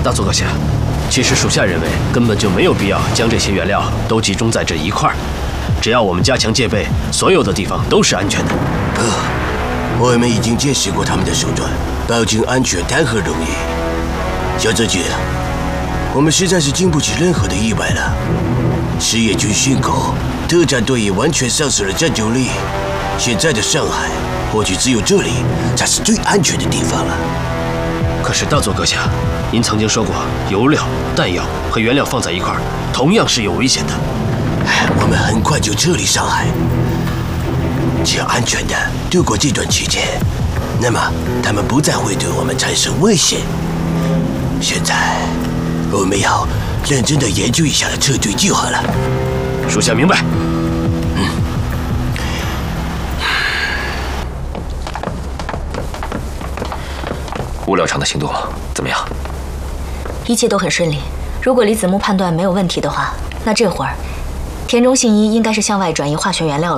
大佐阁下，其实属下认为根本就没有必要将这些原料都集中在这一块儿，只要我们加强戒备，所有的地方都是安全的。 我们已经见识过他们的手段，保证安全谈何容易？小泽姐，我们实在是经不起任何的意外了。实业军殉国，特战队也完全丧失了战斗力。现在的上海，或许只有这里才是最安全的地方了。 可是大佐阁下，您曾经说过，油料、弹药和原料放在一块儿，同样是有危险的。 我们很快就撤离上海，只要安全的度过这段期间，那么他们不再会对我们产生威胁。现在，我们要认真的研究一下撤退计划了。 属下明白。物料厂的行动怎么样？ 一切都很顺利。如果李子木判断没有问题的话，那这会儿田中信一应该是向外转移化学原料了。